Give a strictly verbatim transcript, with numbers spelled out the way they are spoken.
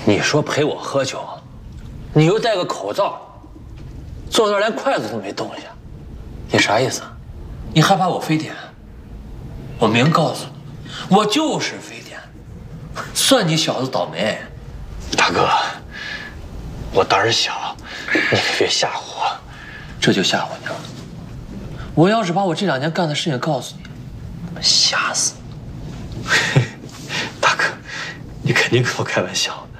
你说陪我喝酒，你又戴个口罩，坐那儿连筷子都没动一下，你啥意思？你害怕我非典？我明告诉你，我就是非典，算你小子倒霉。 大哥，我胆儿小，你可别吓唬我。 这就吓唬你了。我要是把我这两年干的事情告诉你，他妈吓死你！ 大哥，你肯定跟我开玩笑。